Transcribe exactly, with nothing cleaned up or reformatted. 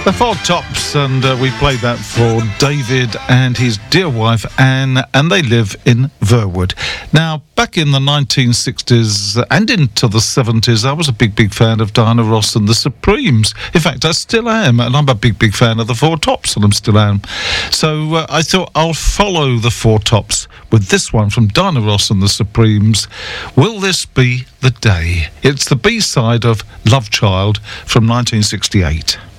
The Four Tops, and uh, we played that for David and his dear wife Anne, and they live in Verwood. Now, back in the nineteen sixties and into the seventies, I was a big, big fan of Diana Ross and the Supremes. In fact, I still am, and I'm a big, big fan of the Four Tops, and I'm still am. So uh, I thought I'll follow the Four Tops with this one from Diana Ross and the Supremes. Will This Be the Day? It's the B-side of Love Child from nineteen sixty-eight.